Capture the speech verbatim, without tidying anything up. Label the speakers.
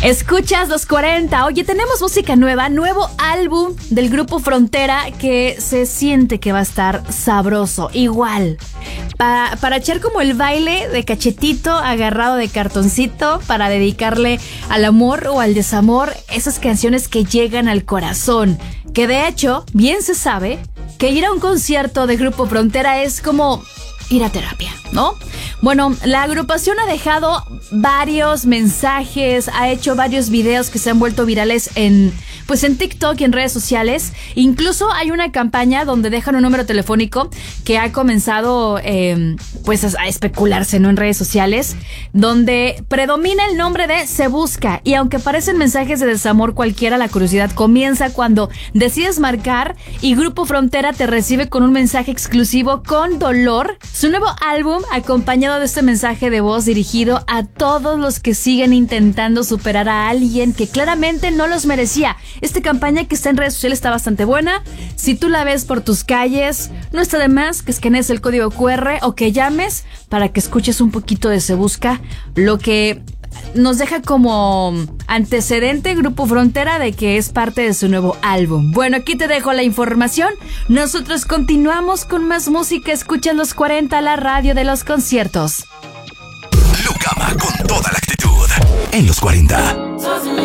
Speaker 1: Escuchas los cuarenta. Oye, tenemos música nueva, nuevo álbum del grupo Frontera que se siente que va a estar sabroso. Igual, para, para echar como el baile de cachetito agarrado de cartoncito, para dedicarle al amor o al desamor, esas canciones que llegan al corazón. Que de hecho, bien se sabe que ir a un concierto de Grupo Frontera es como ir a terapia, ¿no? Bueno, la agrupación ha dejado varios mensajes, ha hecho varios videos que se han vuelto virales en, pues en TikTok y en redes sociales. Incluso hay una campaña donde dejan un número telefónico que ha comenzado eh, pues a especularse, ¿no? En redes sociales, donde predomina el nombre de Se Busca. Y aunque parecen mensajes de desamor cualquiera, la curiosidad comienza cuando decides marcar y Grupo Frontera te recibe con un mensaje exclusivo con Dolor, su nuevo álbum, acompañado de este mensaje de voz dirigido a todos los que siguen intentando superar a alguien que claramente no los merecía. Esta campaña que está en redes sociales está bastante buena. Si tú la ves por tus calles, no está de más que escanees el código cu erre o que llames para que escuches un poquito de Se Busca, lo que nos deja como antecedente Grupo Frontera de que es parte de su nuevo álbum. Bueno, aquí te dejo la información. Nosotros continuamos con más música. Escuchan los cuarenta, la radio de los conciertos.
Speaker 2: Lucama con toda la actitud en los cuarenta.